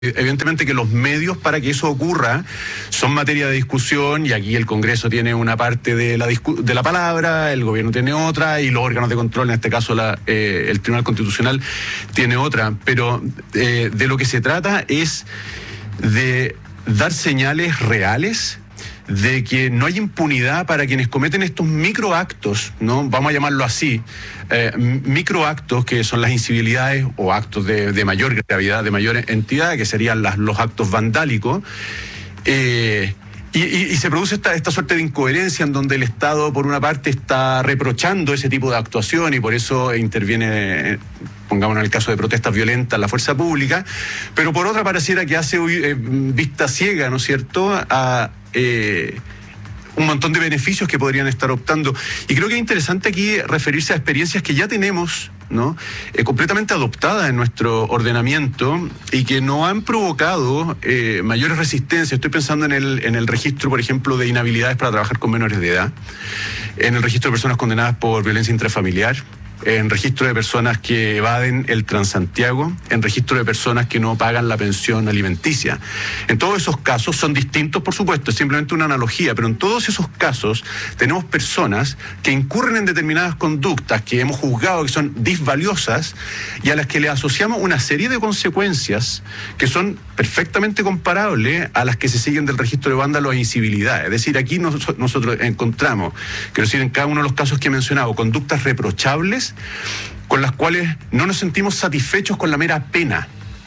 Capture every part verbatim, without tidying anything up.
Evidentemente que los medios para que eso ocurra son materia de discusión y aquí el Congreso tiene una parte de la, de la palabra, el gobierno tiene otra y los órganos de control, en este caso la, eh, el Tribunal Constitucional, tiene otra. Pero eh, de lo que se trata es de dar señales reales de que no hay impunidad para quienes cometen estos microactos, ¿no? Vamos a llamarlo así, eh, microactos que son las incivilidades o actos de, de mayor gravedad, de mayor entidad, que serían las, los actos vandálicos. Eh, y, y, y se produce esta, esta suerte de incoherencia en donde el Estado, por una parte, está reprochando ese tipo de actuación y por eso interviene, pongamos en el caso de protestas violentas, la fuerza pública, pero por otra pareciera que hace eh, vista ciega, ¿no es cierto?, a eh, un montón de beneficios que podrían estar optando. Y creo que es interesante aquí referirse a experiencias que ya tenemos, ¿no?, eh, completamente adoptadas en nuestro ordenamiento y que no han provocado eh, mayores resistencias. Estoy pensando en el, en el registro, por ejemplo, de inhabilidades para trabajar con menores de edad, en el registro de personas condenadas por violencia intrafamiliar, en registro de personas que evaden el Transantiago, en registro de personas que no pagan la pensión alimenticia. En todos esos casos son distintos, por supuesto, es simplemente una analogía, pero en todos esos casos tenemos personas que incurren en determinadas conductas que hemos juzgado que son disvaliosas y a las que le asociamos una serie de consecuencias que son perfectamente comparables a las que se siguen del registro de vándalos e incivilidad. Es decir, aquí nos, nosotros encontramos, quiero decir, en cada uno de los casos que he mencionado, conductas reprochables con las cuales no nos sentimos satisfechos con la mera pena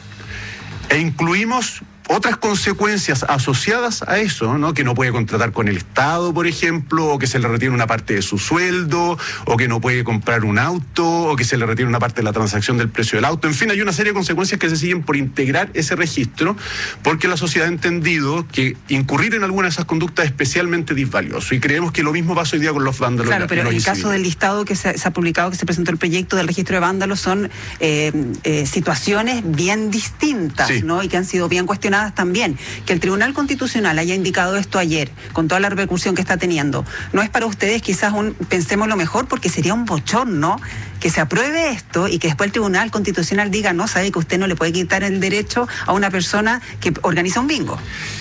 e incluimos otras consecuencias asociadas a eso, ¿no?, que no puede contratar con el Estado, por ejemplo, o que se le retiene una parte de su sueldo, o que no puede comprar un auto, o que se le retiene una parte de la transacción del precio del auto. En fin, hay una serie de consecuencias que se siguen por integrar ese registro, porque la sociedad ha entendido que incurrir en alguna de esas conductas es especialmente disvalioso. Y creemos que lo mismo pasa hoy día con los vándalos. Claro, pero en el caso del listado que se, se ha publicado, que se presentó el proyecto del registro de vándalos, son eh, eh, situaciones bien distintas, sí, ¿no?, y que han sido bien cuestionadas también. Que el Tribunal Constitucional haya indicado esto ayer, con toda la repercusión que está teniendo, no es para ustedes quizás un, pensemos lo mejor, porque sería un bochorno que se apruebe esto y que después el Tribunal Constitucional diga, no, sabe que usted no le puede quitar el derecho a una persona que organiza un bingo.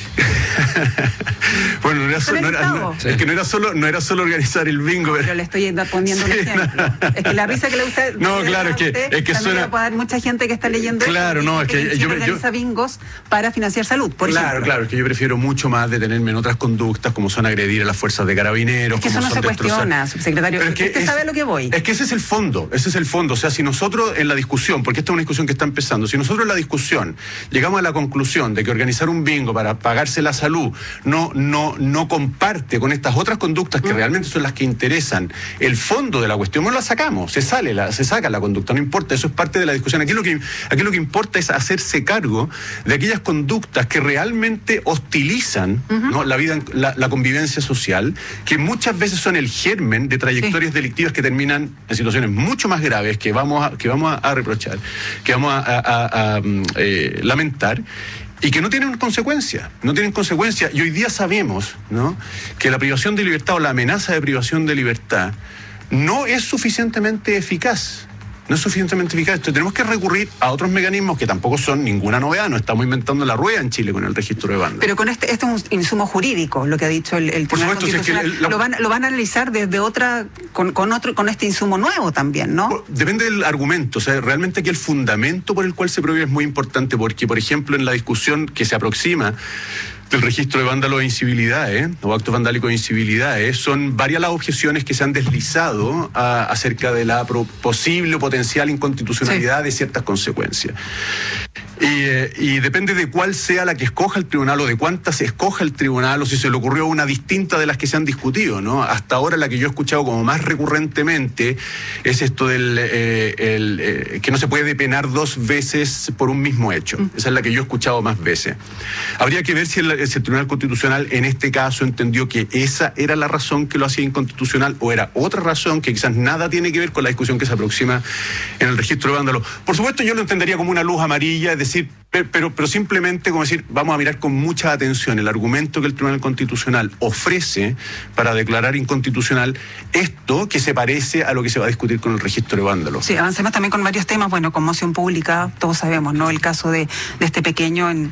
Bueno, no era, so, no, era, no, sí. es que no era solo no era solo organizar el bingo, pero, pero le estoy poniendo sí, un ejemplo. No. Es que la risa que le gusta no claro es que es que suena puede haber mucha gente que está leyendo claro esto, no es que, que yo organiza yo, bingos para financiar salud, por claro ejemplo. Claro es que yo prefiero mucho más detenerme en otras conductas como son agredir a las fuerzas de carabineros. Es que como eso no son se cuestiona, subsecretario. Pero es que usted es, sabe a lo que voy. Es que ese es el fondo, ese es el fondo. O sea, si nosotros en la discusión, porque esta es una discusión que está empezando, si nosotros en la discusión llegamos a la conclusión de que organizar un bingo para pagarse la salud no no no comparte con estas otras conductas que mm. realmente son las que interesan el fondo de la cuestión, no la sacamos, se sale, la, se saca la conducta, no importa, eso es parte de la discusión. Aquí lo que aquí lo que importa es hacerse cargo de aquellas conductas que realmente hostilizan uh-huh. ¿no? la vida, la, la convivencia social, que muchas veces son el germen de trayectorias sí. delictivas que terminan en situaciones mucho más graves que vamos a, que vamos a, a reprochar, que vamos a, a, a, a eh, lamentar. Y que no tienen consecuencias, no tienen consecuencias. Y hoy día sabemos, ¿no?, que la privación de libertad o la amenaza de privación de libertad no es suficientemente eficaz. No es suficientemente eficaz. Entonces tenemos que recurrir a otros mecanismos que tampoco son ninguna novedad. No estamos inventando la rueda en Chile con el registro de bandas. Pero con este, este es un insumo jurídico, lo que ha dicho el, el Tribunal Constitucional. Si es que el, la... lo, van, lo van a analizar desde otra, con, con otro, con este insumo nuevo también, ¿no? Depende del argumento. O sea, realmente aquí el fundamento por el cual se prohíbe es muy importante, porque, por ejemplo, en la discusión que se aproxima del registro de vándalos e incivilidades, ¿eh? o actos vandálicos e incivilidades, son varias las objeciones que se han deslizado a, acerca de la pro, posible o potencial inconstitucionalidad sí. de ciertas consecuencias. Y, eh, y depende de cuál sea la que escoja el tribunal o de cuántas escoja el tribunal o si se le ocurrió una distinta de las que se han discutido, ¿no? Hasta ahora la que yo he escuchado como más recurrentemente es esto del eh, el, eh, que no se puede penar dos veces por un mismo hecho. Mm. Esa es la que yo he escuchado más veces. Habría que ver si el, si el Tribunal Constitucional en este caso entendió que esa era la razón que lo hacía inconstitucional o era otra razón que quizás nada tiene que ver con la discusión que se aproxima en el registro de vándalos. Por supuesto yo lo entendería como una luz amarilla comillas, es decir, pero, pero simplemente como decir, vamos a mirar con mucha atención el argumento que el Tribunal Constitucional ofrece para declarar inconstitucional esto que se parece a lo que se va a discutir con el registro de vándalos. Sí, avancemos también con varios temas, bueno, conmoción pública, todos sabemos, ¿no? El caso de, de este pequeño en